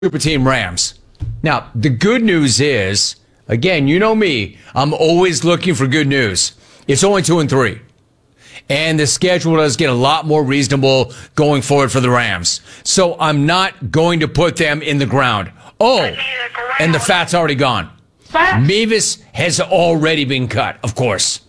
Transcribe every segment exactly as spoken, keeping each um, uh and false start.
Super Team Rams. Now, the good news is, again, you know me, I'm always looking for good news. It's only two and three. And the schedule does get a lot more reasonable going forward for the Rams. So I'm not going to put them in the ground. Oh, and the fat's already gone. Mevis has already been cut, of course.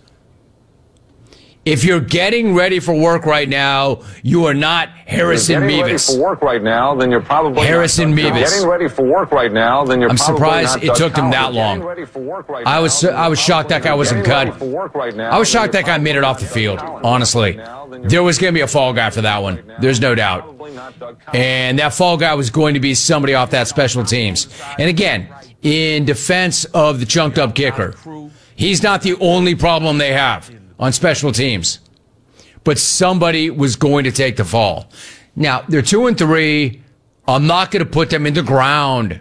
If you're getting ready for work right now, you are not Harrison If you're getting Mevis. ready for work right now, then you're probably Harrison not, Mevis. If you're getting ready for work right now, then you're I'm probably surprised not it Doug took him Collins. that If you're long. getting ready for work right I now, was then I was you're shocked that guy probably wasn't getting cut. ready for work right now, I was then shocked you're that guy made it off the probably field, not Doug honestly. Collins. There was going to be a fall guy for that one. There's no doubt. And that fall guy was going to be somebody off that special teams. And again, in defense of the chunked up kicker, he's not the only problem they have on special teams. But somebody was going to take the fall. Now, they're two and three. I'm not going to put them in the ground.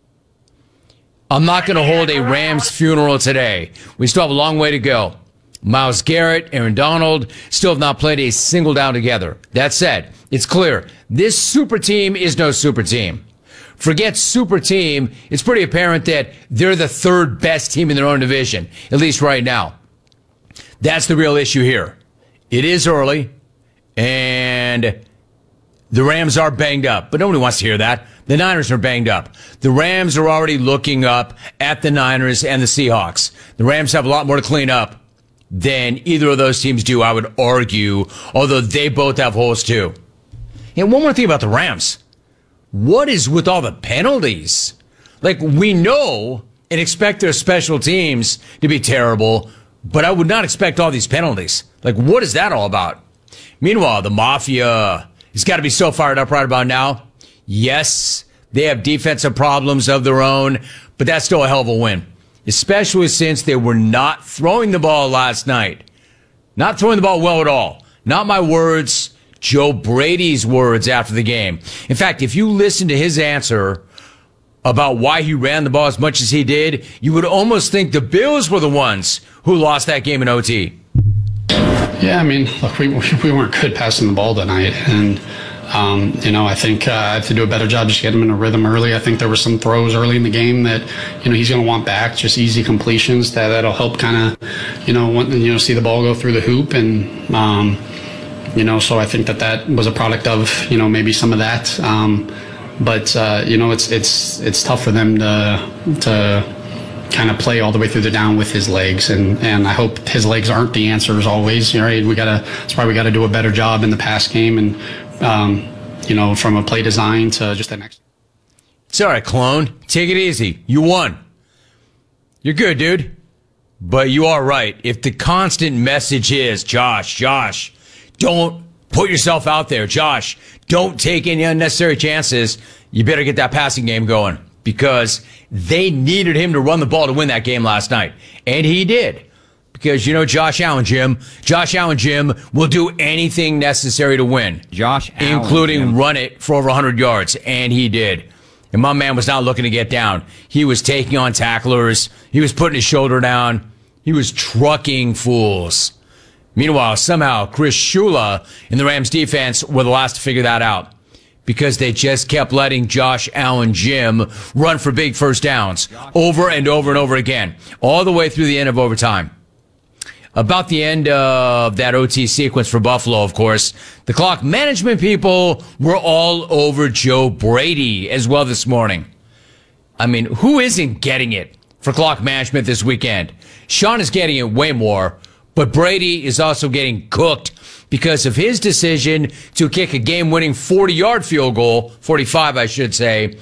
I'm not going to hold a Rams funeral today. We still have a long way to go. Myles Garrett, Aaron Donald still have not played a single down together. That said, it's clear this super team is no super team. Forget super team. It's pretty apparent that they're the third best team in their own division, at least right now. That's the real issue here. It is early, and the Rams are banged up, but nobody wants to hear that. The Niners are banged up. The Rams are already looking up at the Niners and the Seahawks. The Rams have a lot more to clean up than either of those teams do, I would argue, although they both have holes too. And one more thing about the Rams. What is with all the penalties? Like, we know and expect their special teams to be terrible, but I would not expect all these penalties. Like, what is that all about? Meanwhile, the Mafia has got to be so fired up right about now. Yes, they have defensive problems of their own, but that's still a hell of a win, especially since they were not throwing the ball last night. Not throwing the ball well at all. Not my words, Joe Brady's words after the game. In fact, if you listen to his answer about why he ran the ball as much as he did, you would almost think the Bills were the ones who lost that game in O T. Yeah, I mean, look, we we weren't good passing the ball tonight, and um, you know, I think uh, I have to do a better job just getting him in a rhythm early. I think there were some throws early in the game that you know he's going to want back, just easy completions that that'll help kind of you know want, you know see the ball go through the hoop, and um, you know, so I think that that was a product of you know maybe some of that. Um, But uh, you know, it's it's it's tough for them to to kind of play all the way through the down with his legs, and, and I hope his legs aren't the answers always. You know, right? We gotta that's why we got to do a better job in the pass game, and um, you know, from a play design to just the next. It's all right, clone. Take it easy. You won. You're good, dude. But you are right. If the constant message is, Josh, Josh, don't put yourself out there. Josh, don't take any unnecessary chances. You better get that passing game going because they needed him to run the ball to win that game last night. And he did. Because, you know, Josh Allen, Jim, Josh Allen, Jim will do anything necessary to win. Josh Allen, including Jim. run it for over one hundred yards. And he did. And my man was not looking to get down. He was taking on tacklers. He was putting his shoulder down. He was trucking fools. Meanwhile, somehow, Chris Shula in the Rams defense were the last to figure that out because they just kept letting Josh Allen Jim run for big first downs over and over and over again, all the way through the end of overtime. About the end of that O T sequence for Buffalo, of course, the clock management people were all over Joe Brady as well this morning. I mean, who isn't getting it for clock management this weekend? Sean is getting it way more. But Brady is also getting cooked because of his decision to kick a game-winning forty-yard field goal, forty-five, I should say,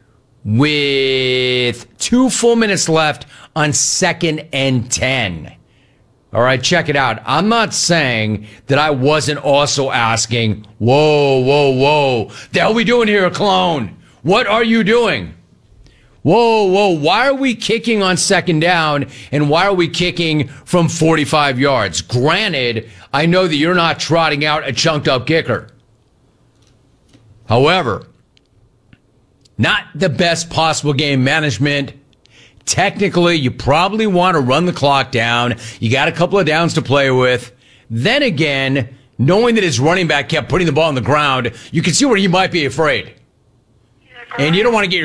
with two full minutes left on second and ten. All right, check it out. I'm not saying that I wasn't also asking, whoa, whoa, whoa, the hell are we doing here, clone? What are you doing? Whoa, whoa, why are we kicking on second down and why are we kicking from forty-five yards? Granted, I know that you're not trotting out a chunked up kicker. However, not the best possible game management. Technically, you probably want to run the clock down. You got a couple of downs to play with. Then again, knowing that his running back kept putting the ball on the ground, you can see where he might be afraid. and you don't want to get your